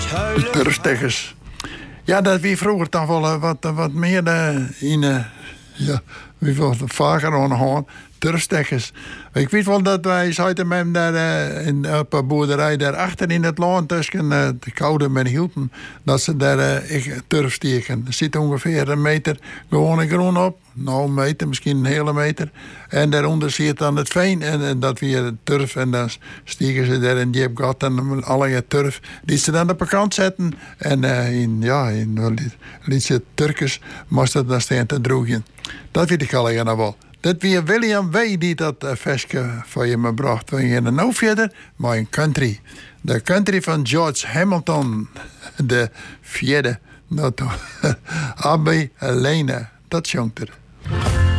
De turfsteggers. Ja, dat wie vroeger toch wel wat meer ja, wie was het vaker aan de hand. Turfsteggers. Ik weet wel dat wij zaten met hem daar op een boerderij daarachter in het land tussen de Koude en Hielten. Dat ze daar turf steken. Er zit ongeveer een meter gewone groen op. Nou, een meter, misschien een hele meter. En daaronder zit dan het veen en dat weer turf. En dan stiegen ze daar in die gat en alle turf. Die ze dan op de kant zetten. En in lietse Turkers moest het dan staan te droegen. Dat weet ik allemaal wel. Dat weer William W. die dat versje voor je me bracht. We gaan nou verder, maar een country. De country van George Hamilton. De vierde. Abbey Lane. Dat zongt er.